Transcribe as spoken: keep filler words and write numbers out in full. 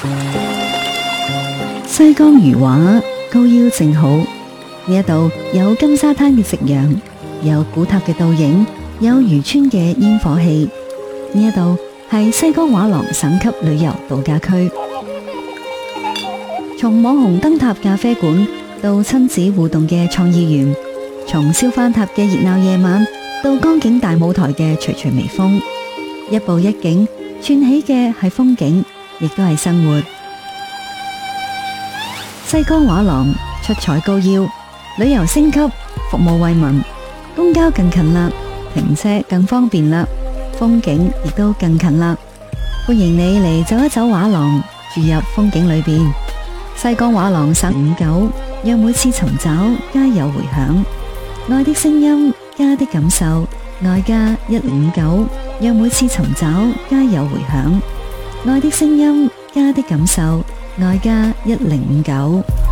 西江漁畫高腰正好，呢一度有金沙灘嘅夕陽，有古塔嘅倒影，有漁村嘅煙火氣。呢一度係西江畫廊省級旅遊度假區。從網紅燈塔咖啡館到親子互動嘅創意園，從燒番塔嘅熱鬧夜晚到江景大舞台嘅徐徐微風，一步一景串起嘅係風景，亦都係生活。西江畫廊出彩高腰，旅遊升級，服務惠民，公交更近啦，停車更方便啦，風景亦都更近啦。歡迎你嚟走一走畫廊，住入風景裏邊。西江畫廊省五九，讓每次尋找皆有回響。愛的聲音，家的感受，愛家一零五九，讓每次尋找皆有回響。愛的聲音，家的感受，愛家一零五九。